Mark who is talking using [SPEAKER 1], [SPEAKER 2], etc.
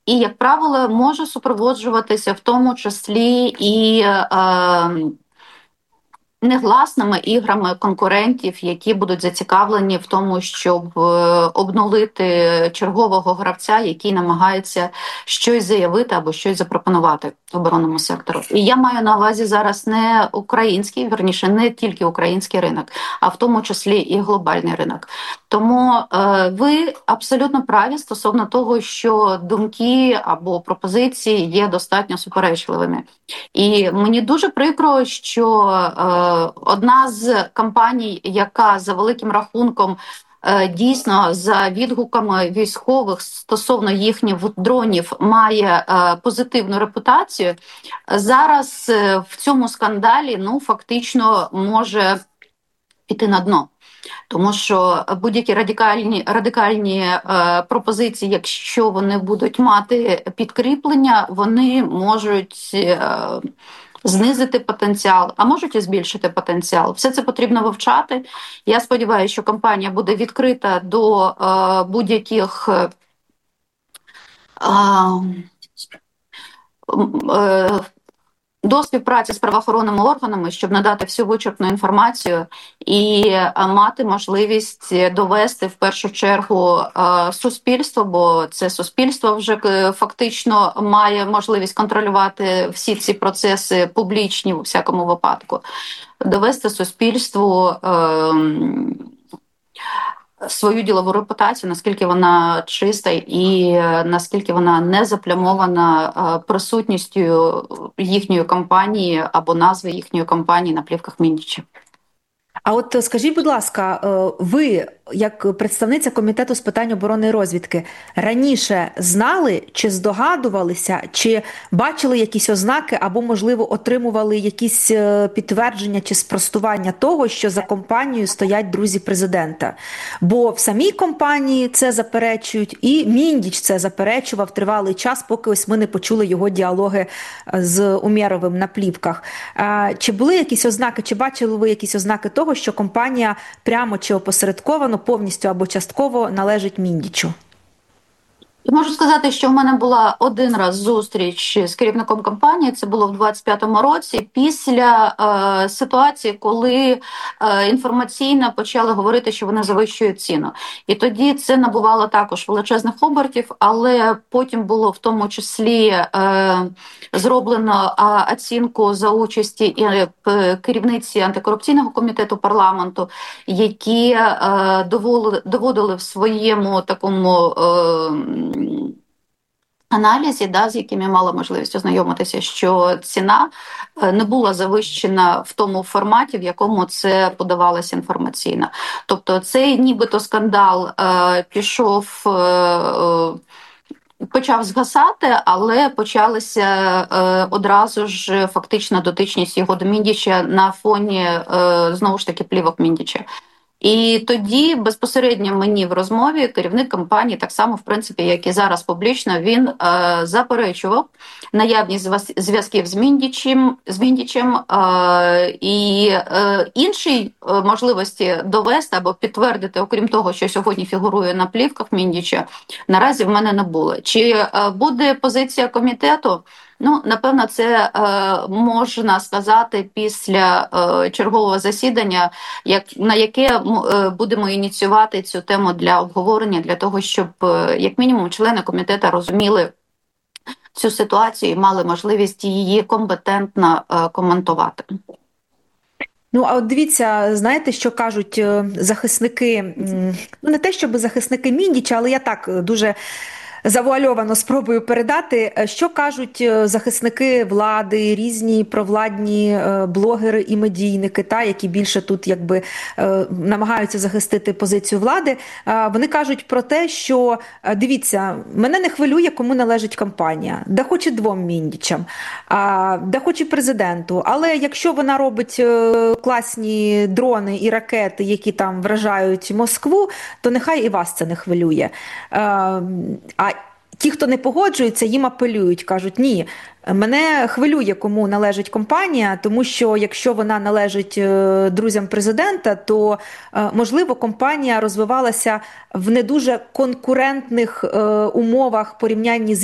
[SPEAKER 1] і, як правило, може супроводжуватися в тому числі і негласними іграми конкурентів, які будуть зацікавлені в тому, щоб обнулити чергового гравця, який намагається щось заявити або щось запропонувати оборонному сектору. І я маю на увазі зараз не український, верніше, не тільки український ринок, а в тому числі і глобальний ринок. Тому ви абсолютно праві стосовно того, що думки або пропозиції є достатньо суперечливими. І мені дуже прикро, що одна з компаній, яка за великим рахунком дійсно за відгуками військових стосовно їхніх дронів має позитивну репутацію, зараз в цьому скандалі фактично може піти на дно. Тому що будь-які радикальні пропозиції, якщо вони будуть мати підкріплення, вони можуть знизити потенціал, а можуть і збільшити потенціал. Все це потрібно вивчати. Я сподіваюся, що компанія буде відкрита до будь-яких до співпраці з правоохоронними органами, щоб надати всю вичерпну інформацію і мати можливість довести в першу чергу суспільство, бо це суспільство вже фактично має можливість контролювати всі ці процеси публічні у всякому випадку, довести суспільству свою ділову репутацію, наскільки вона чиста і наскільки вона не заплямована присутністю їхньої компанії або назви їхньої компанії на плівках Міндіча.
[SPEAKER 2] А от скажіть, будь ласка, ви, як представниця Комітету з питань оборони і розвідки, раніше знали, чи здогадувалися, чи бачили якісь ознаки, або, можливо, отримували якісь підтвердження чи спростування того, що за компанією стоять друзі президента? Бо в самій компанії це заперечують, і Міндіч це заперечував тривалий час, поки ось ми не почули його діалоги з Умєровим на плівках. Чи були якісь ознаки, чи бачили ви якісь ознаки того, що компанія прямо чи опосередковано, повністю або частково належить Міндічу?
[SPEAKER 1] Я можу сказати, що в мене була один раз зустріч з керівником компанії, це було в 25-му році, після ситуації, коли інформаційно почали говорити, що вони завищують ціну. І тоді це набувало також величезних обертів, але потім було в тому числі зроблено оцінку за участі і керівниці антикорупційного комітету парламенту, які доводили в своєму такому аналізі, з якими я мала можливість ознайомитися, що ціна не була завищена в тому форматі, в якому це подавалося інформаційно. Тобто цей нібито скандал почав згасати, але почалася одразу ж фактична дотичність його до Міндіча на фоні, знову ж таки, плівок Міндіча. І тоді безпосередньо мені в розмові керівник компанії, так само, в принципі, як і зараз публічно, він заперечував наявність зв'язків з Міндічем і іншої можливості довести або підтвердити, окрім того, що сьогодні фігурує на плівках Міндіча, наразі в мене не було. Чи буде позиція комітету? Напевно, це можна сказати після чергового засідання, на яке будемо ініціювати цю тему для обговорення, для того, щоб, як мінімум, члени комітету розуміли цю ситуацію і мали можливість її компетентно коментувати.
[SPEAKER 2] А от дивіться, знаєте, що кажуть захисники, не те, щоб захисники Міндіча, але я так дуже завуальовано спробую передати, що кажуть захисники влади, різні провладні блогери і медійники, які більше тут намагаються захистити позицію влади. Вони кажуть про те, що, дивіться, мене не хвилює, кому належить компанія, да хоч і двом Міндічам, да хоч і президенту, але якщо вона робить класні дрони і ракети, які там вражають Москву, то нехай і вас це не хвилює. А ті, хто не погоджується, їм апелюють, кажуть, ні, мене хвилює, кому належить компанія, тому що якщо вона належить друзям президента, то, можливо, компанія розвивалася в не дуже конкурентних умовах порівнянні з